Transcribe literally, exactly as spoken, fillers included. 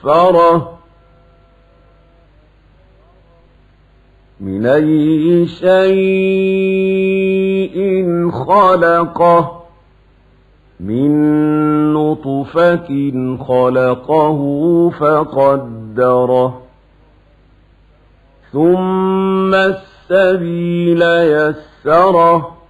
قَدَّرَهُ مِنْ أَيِّ شَيْءٍ خَلَقَهُ مِنْ نُطْفَةٍ خَلَقَهُ فَقَدَّرَهُ ثُمَّ السَّبِيلَ يَسَّرَهُ